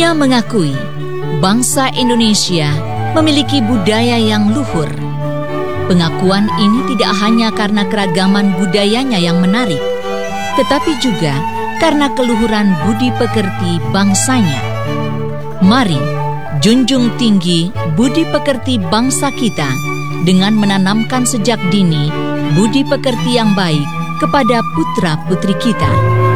Dunia mengakui bangsa Indonesia memiliki budaya yang luhur. Pengakuan ini tidak hanya karena keragaman budayanya yang menarik, tetapi juga karena keluhuran budi pekerti bangsanya. Mari junjung tinggi budi pekerti bangsa kita dengan menanamkan sejak dini budi pekerti yang baik kepada putra-putri kita.